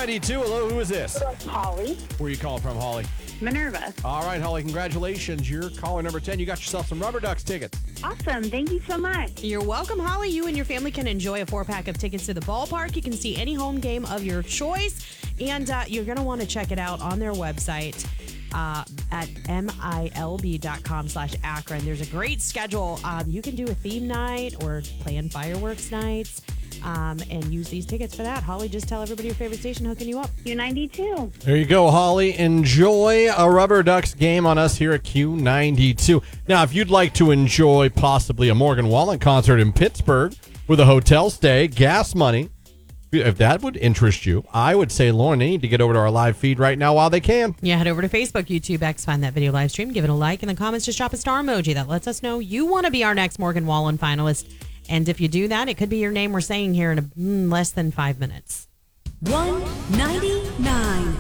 Q92. Hello, who is this? Holly. Where are you calling from, Holly? Minerva. All right, Holly, congratulations. You're caller number 10. You got yourself some Rubber Ducks tickets. Awesome. Thank you so much. You're welcome, Holly. You and your family can enjoy a 4-pack of tickets to the ballpark. You can see any home game of your choice, and you're going to want to check it out on their website at milb.com/Akron. There's a great schedule. You can do a theme night or plan fireworks nights. And use these tickets for that. Holly, just tell everybody your favorite station hooking you up. Q92. There you go, Holly. Enjoy a Rubber Ducks game on us here at Q92. Now, if you'd like to enjoy possibly a Morgan Wallen concert in Pittsburgh with a hotel stay, gas money, if that would interest you, I would say, Lauren, they need to get over to our live feed right now while they can. Yeah, head over to Facebook, YouTube, X, find that video live stream, give it a like. In the comments, just drop a star emoji. That lets us know you want to be our next Morgan Wallen finalist. And if you do that, it could be your name we're saying here in less than 5 minutes. 199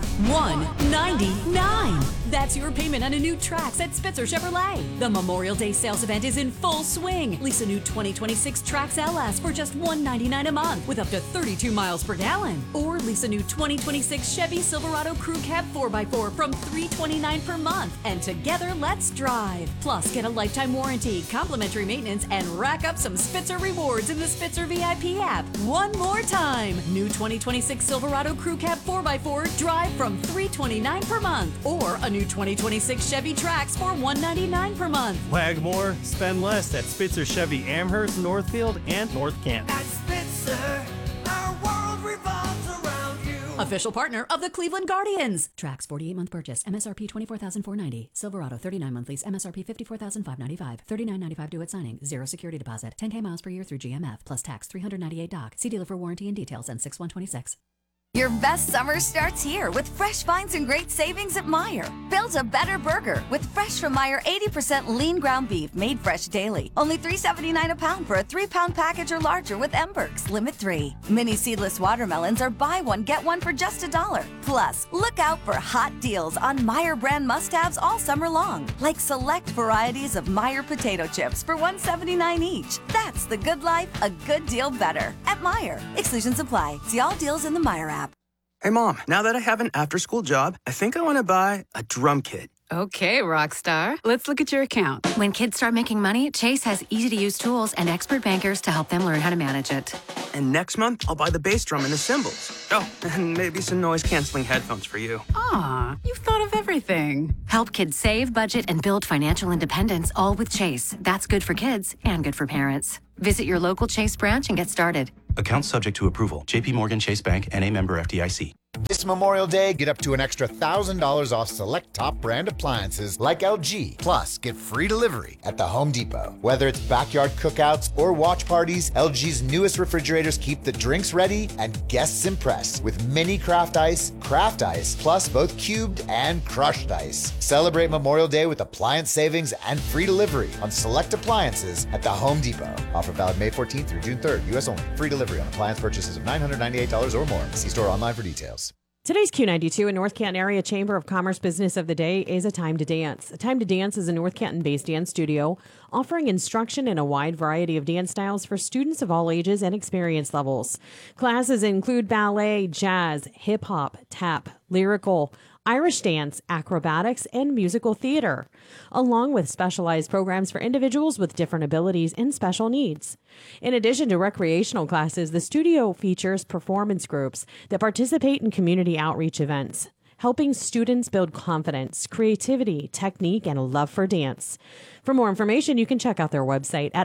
199 That's your payment on a new Trax at Spitzer Chevrolet. The Memorial Day sales event is in full swing. Lease a new 2026 Trax LS for just $199 a month with up to 32 miles per gallon. Or lease a new 2026 Chevy Silverado Crew Cab 4x4 from $329 per month. And together, let's drive. Plus, get a lifetime warranty, complimentary maintenance, and rack up some Spitzer rewards in the Spitzer VIP app. One more time. New 2026 Silverado Crew Cab 4x4 drive from $329 per month. Or a new 2026 Chevy Trax for $199 per month. Wag more, spend less at Spitzer Chevy Amherst, Northfield, and North Canton. At Spitzer, our world revolves around you. Official partner of the Cleveland Guardians. Trax 48-month purchase. MSRP $24,490. Silverado 39-month lease. MSRP $54,595. $39.95 due at signing. Zero security deposit. 10K miles per year through GMF. Plus tax. $398 doc. See dealer for warranty and details and 6126. Your best summer starts here with fresh finds and great savings at Meijer. Build a better burger with fresh from Meijer 80% lean ground beef made fresh daily. Only $3.79 a pound for a 3-pound package or larger with Embergs. Limit 3. Mini seedless watermelons are buy one, get one for just $1. Plus, look out for hot deals on Meijer brand must-haves all summer long. Like select varieties of Meijer potato chips for $1.79 each. That's the good life, a good deal better. At Meijer. Exclusions apply. See all deals in the Meijer app. Hey, Mom, now that I have an after-school job, I think I want to buy a drum kit. Okay, Rockstar. Let's look at your account. When kids start making money, Chase has easy-to-use tools and expert bankers to help them learn how to manage it. And next month, I'll buy the bass drum and the cymbals. Oh, and maybe some noise-canceling headphones for you. Aw, you've thought of everything. Help kids save, budget, and build financial independence, all with Chase. That's good for kids and good for parents. Visit your local Chase branch and get started. Account subject to approval. JP Morgan Chase Bank, N.A. member FDIC. This Memorial Day, get up to an extra $1,000 off select top brand appliances like LG. Plus, get free delivery at the Home Depot. Whether it's backyard cookouts or watch parties, LG's newest refrigerators keep the drinks ready and guests impressed with mini craft ice, plus both cubed and crushed ice. Celebrate Memorial Day with appliance savings and free delivery on select appliances at the Home Depot. Offer valid May 14th through June 3rd, U.S. only. Free delivery on appliance purchases of $998 or more. See store online for details. Today's Q92 in North Canton Area Chamber of Commerce Business of the Day is A Time to Dance. A Time to Dance is a North Canton-based dance studio offering instruction in a wide variety of dance styles for students of all ages and experience levels. Classes include ballet, jazz, hip-hop, tap, lyrical, Irish dance, acrobatics, and musical theater, along with specialized programs for individuals with different abilities and special needs. In addition to recreational classes, the studio features performance groups that participate in community outreach events, helping students build confidence, creativity, technique, and a love for dance. For more information, you can check out their website at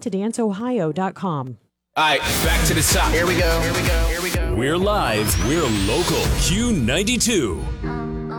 atimetodanceohio.com. All right, back to the top. Here we go. We're live. We're local. Q92.